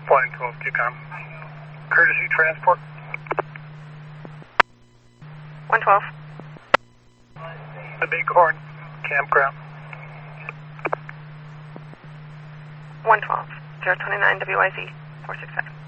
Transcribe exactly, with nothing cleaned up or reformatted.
Flying twelve, Q COM. Courtesy transport. one twelve. The Bighorn Campground. one twelve. zero two nine W I Z four six seven.